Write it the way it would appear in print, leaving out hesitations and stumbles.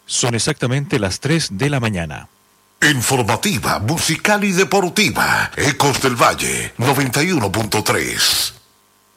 Son exactamente las 3 de la mañana. Informativa, musical y deportiva. Ecos del Valle 91.3.